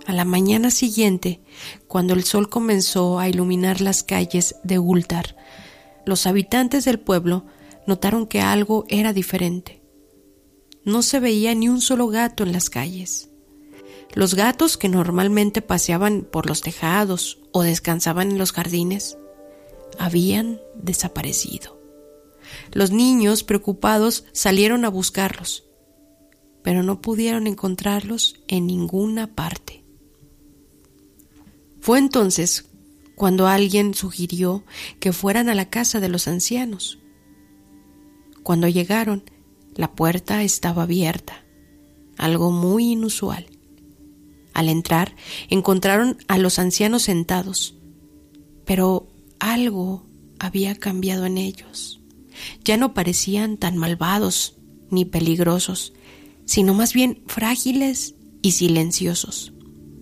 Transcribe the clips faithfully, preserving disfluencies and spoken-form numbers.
A la mañana siguiente, cuando el sol comenzó a iluminar las calles de Ultar, los habitantes del pueblo notaron que algo era diferente. No se veía ni un solo gato en las calles. Los gatos que normalmente paseaban por los tejados o descansaban en los jardines habían desaparecido. Los niños, preocupados, salieron a buscarlos, pero no pudieron encontrarlos en ninguna parte. Fue entonces cuando alguien sugirió que fueran a la casa de los ancianos. Cuando llegaron, la puerta estaba abierta, algo muy inusual. Al entrar, encontraron a los ancianos sentados, pero algo había cambiado en ellos. Ya no parecían tan malvados ni peligrosos, sino más bien frágiles y silenciosos.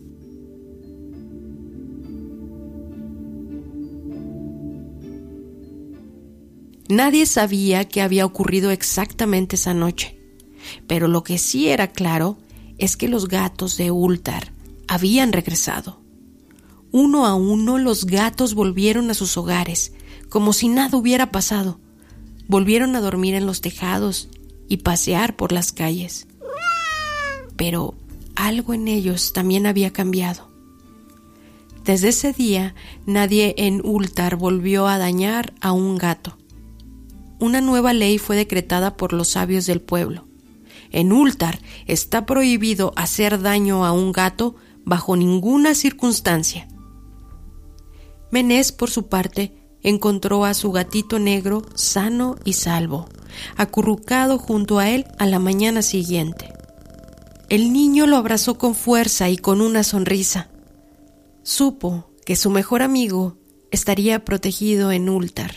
Nadie sabía qué había ocurrido exactamente esa noche, pero lo que sí era claro es que los gatos de Ultar habían regresado. Uno a uno los gatos volvieron a sus hogares, como si nada hubiera pasado. Volvieron a dormir en los tejados y pasear por las calles. Pero algo en ellos también había cambiado. Desde ese día, nadie en Ultar volvió a dañar a un gato. Una nueva ley fue decretada por los sabios del pueblo. En Ultar está prohibido hacer daño a un gato bajo ninguna circunstancia. Menés, por su parte, encontró a su gatito negro sano y salvo, acurrucado junto a él a la mañana siguiente. El niño lo abrazó con fuerza y con una sonrisa. Supo que su mejor amigo estaría protegido en Ultar.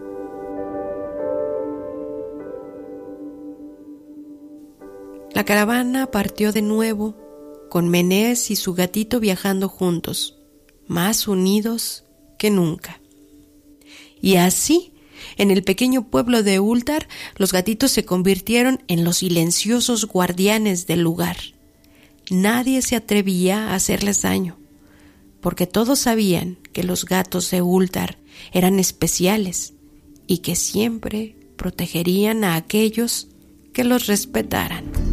La caravana partió de nuevo, con Menés y su gatito viajando juntos, más unidos que nunca. Y así, en el pequeño pueblo de Ultar, los gatitos se convirtieron en los silenciosos guardianes del lugar. Nadie se atrevía a hacerles daño, porque todos sabían que los gatos de Ultar eran especiales y que siempre protegerían a aquellos que los respetaran.